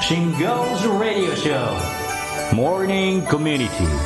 Shingo's Radio Show Morning Community。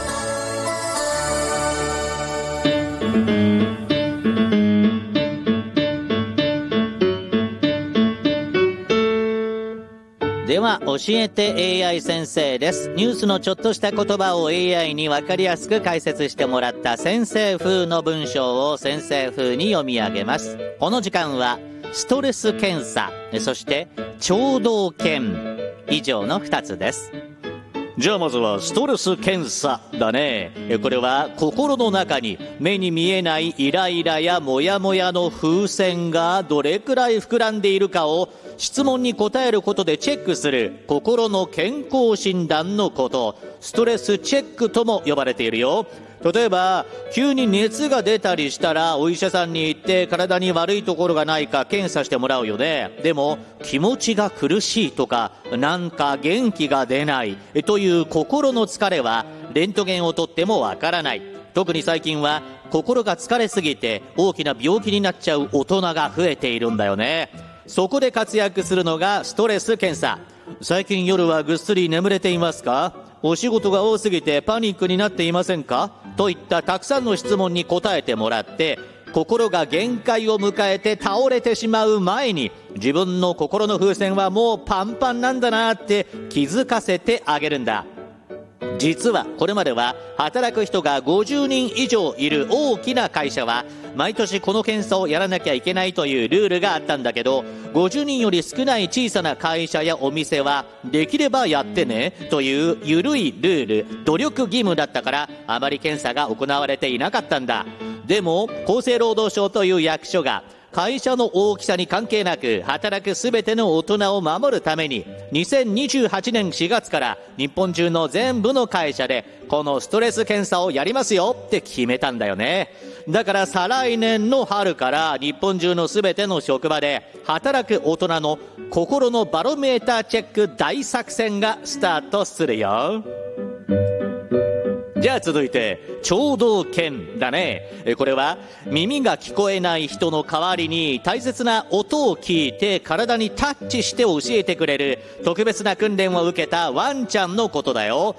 では教えて AI 先生です。ニュースのちょっとした言葉を AI に分かりやすく解説してもらった先生風の文章を先生風に読み上げます。この時間はストレス検査、そして聴導犬、以上の2つです。じゃあまずはストレス検査だね。これは心の中に目に見えないイライラやモヤモヤの風船がどれくらい膨らんでいるかを質問に答えることでチェックする心の健康診断のこと、ストレスチェックとも呼ばれているよ。例えば急に熱が出たりしたらお医者さんに行って体に悪いところがないか検査してもらうよね。でも気持ちが苦しいとかなんか元気が出ないという心の疲れはレントゲンを取ってもわからない。特に最近は心が疲れすぎて大きな病気になっちゃう大人が増えているんだよね。そこで活躍するのがストレス検査。最近夜はぐっすり眠れていますか？お仕事が多すぎてパニックになっていませんか？といったたくさんの質問に答えてもらって、心が限界を迎えて倒れてしまう前に自分の心の風船はもうパンパンなんだなって気づかせてあげるんだ。実はこれまでは働く人が50人以上いる大きな会社は毎年この検査をやらなきゃいけないというルールがあったんだけど、50人より少ない小さな会社やお店はできればやってねという緩いルール、努力義務だったからあまり検査が行われていなかったんだ。でも厚生労働省という役所が会社の大きさに関係なく働くすべての大人を守るために2028年4月から日本中の全部の会社でこのストレス検査をやりますよって決めたんだよね。だから再来年の春から日本中のすべての職場で働く大人の心のバロメーターチェック大作戦がスタートするよ。じゃあ続いて聴導犬だね。これは耳が聞こえない人の代わりに大切な音を聞いて体にタッチして教えてくれる特別な訓練を受けたワンちゃんのことだよ。